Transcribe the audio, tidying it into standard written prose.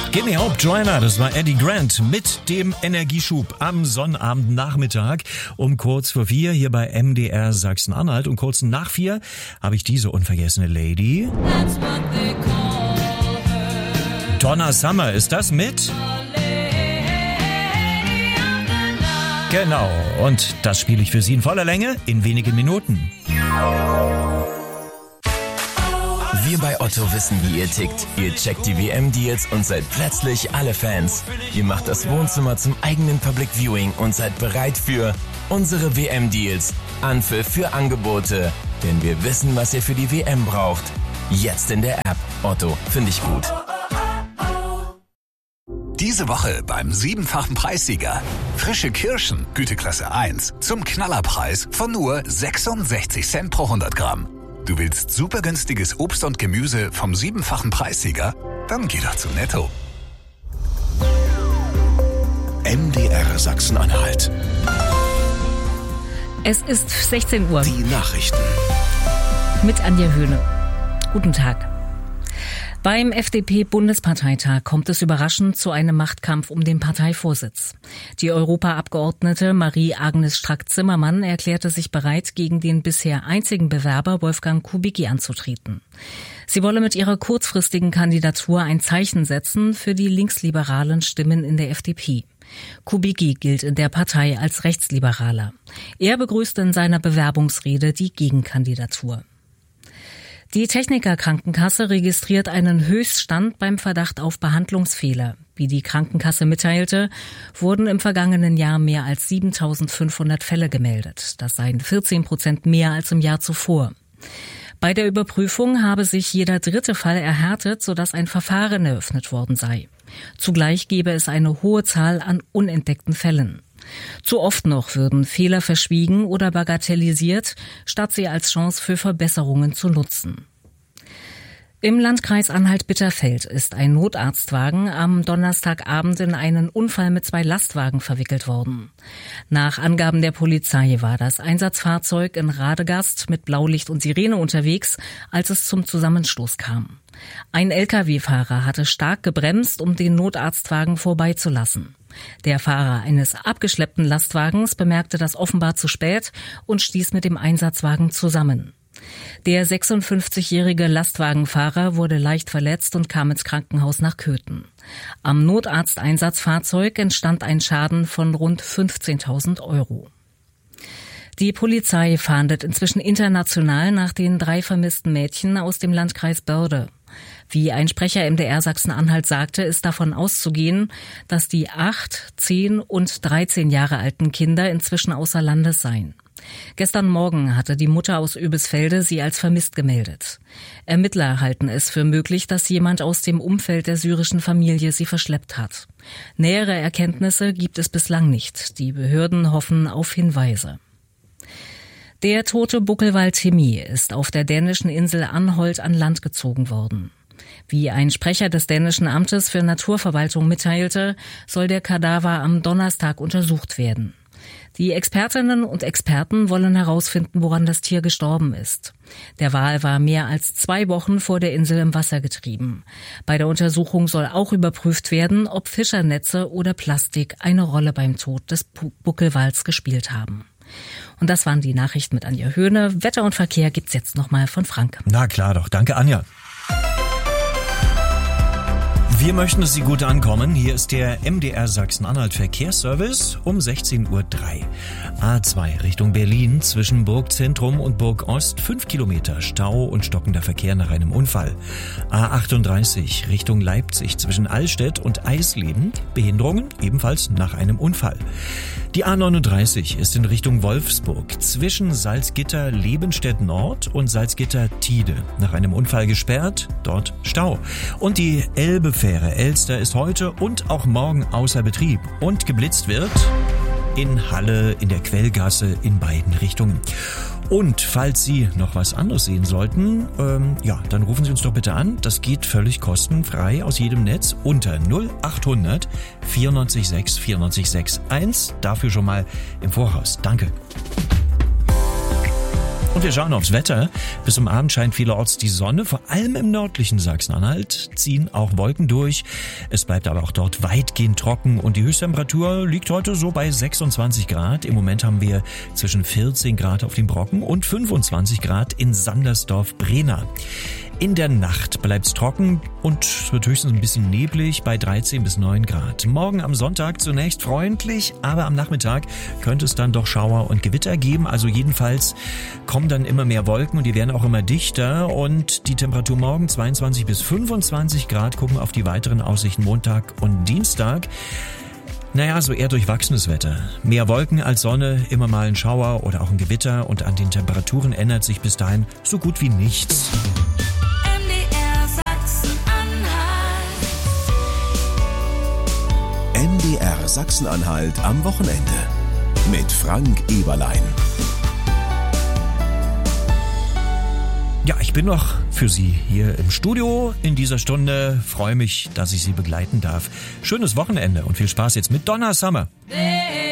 Gimme Hope, Joanna, das war Eddie Grant mit dem Energieschub am Sonnabendnachmittag um kurz vor 4 hier bei MDR Sachsen-Anhalt. Und kurz nach 4 habe ich diese unvergessene Lady. Donna Summer, ist das mit? Genau, und das spiele ich für Sie in voller Länge in wenigen Minuten. Wir bei Otto wissen, wie ihr tickt. Ihr checkt die WM-Deals und seid plötzlich alle Fans. Ihr macht das Wohnzimmer zum eigenen Public Viewing und seid bereit für unsere WM-Deals. Anpfiff für Angebote. Denn wir wissen, was ihr für die WM braucht. Jetzt in der App. Otto, finde ich gut. Diese Woche beim 7-fachen Preissieger. Frische Kirschen, Güteklasse 1, zum Knallerpreis von nur 66 Cent pro 100 Gramm. Du willst super günstiges Obst und Gemüse vom 7-fachen Preissieger? Dann geh doch zu Netto. MDR Sachsen-Anhalt. Es ist 16 Uhr. Die Nachrichten. Mit Anja Höhne. Guten Tag. Beim FDP-Bundesparteitag kommt es überraschend zu einem Machtkampf um den Parteivorsitz. Die Europaabgeordnete Marie-Agnes Strack-Zimmermann erklärte sich bereit, gegen den bisher einzigen Bewerber Wolfgang Kubicki anzutreten. Sie wolle mit ihrer kurzfristigen Kandidatur ein Zeichen setzen für die linksliberalen Stimmen in der FDP. Kubicki gilt in der Partei als Rechtsliberaler. Er begrüßte in seiner Bewerbungsrede die Gegenkandidatur. Die Techniker-Krankenkasse registriert einen Höchststand beim Verdacht auf Behandlungsfehler. Wie die Krankenkasse mitteilte, wurden im vergangenen Jahr mehr als 7.500 Fälle gemeldet. Das seien 14% mehr als im Jahr zuvor. Bei der Überprüfung habe sich jeder dritte Fall erhärtet, sodass ein Verfahren eröffnet worden sei. Zugleich gebe es eine hohe Zahl an unentdeckten Fällen. Zu oft noch würden Fehler verschwiegen oder bagatellisiert, statt sie als Chance für Verbesserungen zu nutzen. Im Landkreis Anhalt-Bitterfeld ist ein Notarztwagen am Donnerstagabend in einen Unfall mit 2 Lastwagen verwickelt worden. Nach Angaben der Polizei war das Einsatzfahrzeug in Radegast mit Blaulicht und Sirene unterwegs, als es zum Zusammenstoß kam. Ein Lkw-Fahrer hatte stark gebremst, um den Notarztwagen vorbeizulassen. Der Fahrer eines abgeschleppten Lastwagens bemerkte das offenbar zu spät und stieß mit dem Einsatzwagen zusammen. Der 56-jährige Lastwagenfahrer wurde leicht verletzt und kam ins Krankenhaus nach Köthen. Am Notarzteinsatzfahrzeug entstand ein Schaden von rund 15.000 Euro. Die Polizei fahndet inzwischen international nach den 3 vermissten Mädchen aus dem Landkreis Börde. Wie ein Sprecher MDR Sachsen-Anhalt sagte, ist davon auszugehen, dass die 8, 10 und 13 Jahre alten Kinder inzwischen außer Landes seien. Gestern Morgen hatte die Mutter aus Oebisfelde sie als vermisst gemeldet. Ermittler halten es für möglich, dass jemand aus dem Umfeld der syrischen Familie sie verschleppt hat. Nähere Erkenntnisse gibt es bislang nicht. Die Behörden hoffen auf Hinweise. Der tote Buckelwal Timmy ist auf der dänischen Insel Anholt an Land gezogen worden. Wie ein Sprecher des dänischen Amtes für Naturverwaltung mitteilte, soll der Kadaver am Donnerstag untersucht werden. Die Expertinnen und Experten wollen herausfinden, woran das Tier gestorben ist. Der Wal war mehr als 2 Wochen vor der Insel im Wasser getrieben. Bei der Untersuchung soll auch überprüft werden, ob Fischernetze oder Plastik eine Rolle beim Tod des Buckelwals gespielt haben. Und das waren die Nachrichten mit Anja Höhne. Wetter und Verkehr gibt's jetzt nochmal von Frank. Na klar doch, danke Anja. Wir möchten, dass Sie gut ankommen. Hier ist der MDR Sachsen-Anhalt Verkehrsservice um 16.03 Uhr. A2 Richtung Berlin zwischen Burgzentrum und Burgost 5 Kilometer Stau und stockender Verkehr nach einem Unfall. A38 Richtung Leipzig zwischen Allstedt und Eisleben Behinderungen ebenfalls nach einem Unfall. Die A39 ist in Richtung Wolfsburg zwischen Salzgitter Lebenstedt Nord und Salzgitter Tide nach einem Unfall gesperrt, dort Stau. Und die Elbefähre Elster ist heute und auch morgen außer Betrieb und geblitzt wird in Halle, in der Quellgasse, in beiden Richtungen. Und falls Sie noch was anderes sehen sollten, dann rufen Sie uns doch bitte an. Das geht völlig kostenfrei aus jedem Netz unter 0800 94 6 94 6 1. Dafür schon mal im Voraus. Danke. Und wir schauen aufs Wetter. Bis zum Abend scheint vielerorts die Sonne. Vor allem im nördlichen Sachsen-Anhalt ziehen auch Wolken durch. Es bleibt aber auch dort weitgehend trocken und die Höchsttemperatur liegt heute so bei 26 Grad. Im Moment haben wir zwischen 14 Grad auf dem Brocken und 25 Grad in Sandersdorf-Brena. In der Nacht bleibt's trocken und es wird höchstens ein bisschen neblig bei 13 bis 9 Grad. Morgen am Sonntag zunächst freundlich, aber am Nachmittag könnte es dann doch Schauer und Gewitter geben. Also jedenfalls kommen dann immer mehr Wolken und die werden auch immer dichter. Und die Temperatur morgen 22 bis 25 Grad. Gucken auf die weiteren Aussichten Montag und Dienstag. Naja, so eher durchwachsenes Wetter. Mehr Wolken als Sonne, immer mal ein Schauer oder auch ein Gewitter. Und an den Temperaturen ändert sich bis dahin so gut wie nichts. MDR Sachsen-Anhalt am Wochenende mit Frank Eberlein. Ja, ich bin noch für Sie hier im Studio in dieser Stunde. Freue mich, dass ich Sie begleiten darf. Schönes Wochenende und viel Spaß jetzt mit Donna Summer.